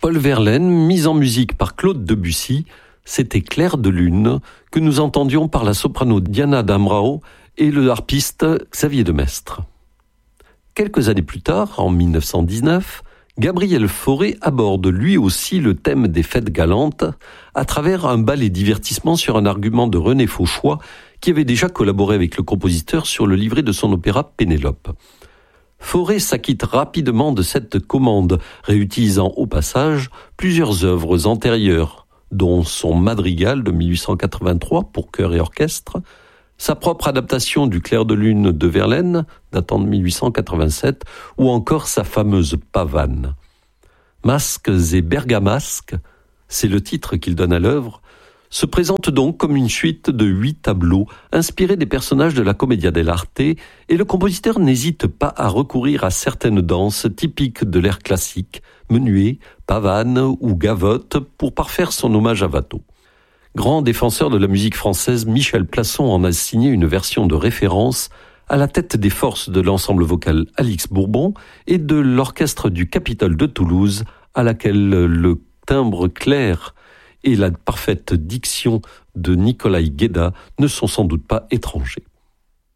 Paul Verlaine, mise en musique par Claude Debussy, c'était Clair de lune, que nous entendions par la soprano Diana Damrau et le harpiste Xavier Demestre. Quelques années plus tard, en 1919, Gabriel Fauré aborde lui aussi le thème des fêtes galantes à travers un ballet divertissement sur un argument de René Fauchois qui avait déjà collaboré avec le compositeur sur le livret de son opéra Pénélope. Fauré s'acquitte rapidement de cette commande, réutilisant au passage plusieurs œuvres antérieures, dont son madrigal de 1883 pour chœur et orchestre, sa propre adaptation du Clair de lune de Verlaine, datant de 1887, ou encore sa fameuse pavane. Masques et bergamasques, c'est le titre qu'il donne à l'œuvre, se présente donc comme une suite de 8 tableaux inspirés des personnages de la Commedia dell'arte, et le compositeur n'hésite pas à recourir à certaines danses typiques de l'ère classique, menuet, pavane ou gavotte, pour parfaire son hommage à Watteau. Grand défenseur de la musique française, Michel Plasson en a signé une version de référence à la tête des forces de l'ensemble vocal Alix Bourbon et de l'orchestre du Capitole de Toulouse, à laquelle le timbre clair et la parfaite diction de Nicolai Guéda ne sont sans doute pas étrangers.